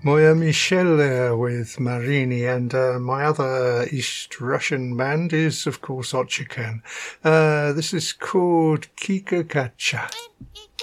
Moya Michel there with Marini, and my other East Russian band is, of course, Otchikan. This is called Kika Kacha.